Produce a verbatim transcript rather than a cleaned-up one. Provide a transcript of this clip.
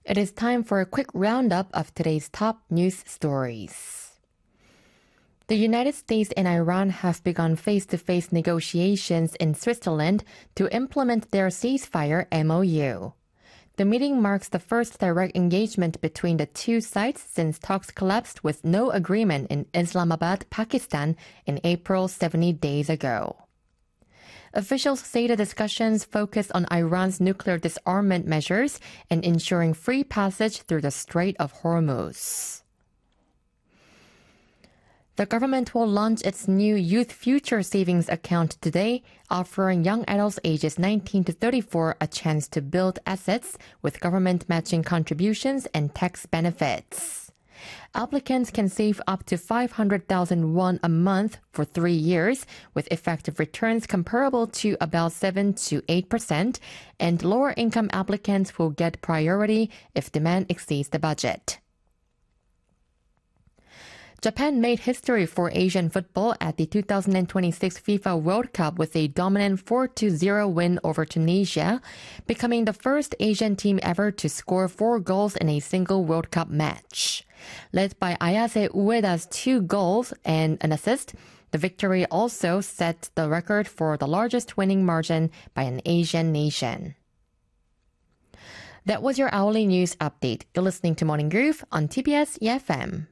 It is time for a quick roundup of today's top news stories. The United States and Iran have begun face-to-face negotiations in Switzerland to implement their ceasefire M O U. The meeting marks the first direct engagement between the two sides since talks collapsed with no agreement in Islamabad, Pakistan in April seventy days ago. Officials say the discussions focus on Iran's nuclear disarmament measures and ensuring free passage through the Strait of Hormuz. The government will launch its new Youth Future Savings account today, offering young adults ages nineteen to thirty-four a chance to build assets with government matching contributions and tax benefits. Applicants can save up to five hundred thousand won a month for three years, with effective returns comparable to about seven to eight percent, and lower-income applicants will get priority if demand exceeds the budget. Japan made history for Asian football at the two thousand twenty-six FIFA World Cup with a dominant four to zero win over Tunisia, becoming the first Asian team ever to score four goals in a single World Cup match. Led by Ayase Ueda's two goals and an assist, the victory also set the record for the largest winning margin by an Asian nation. That was your hourly news update. You're listening to Morning Groove on T B S E F M.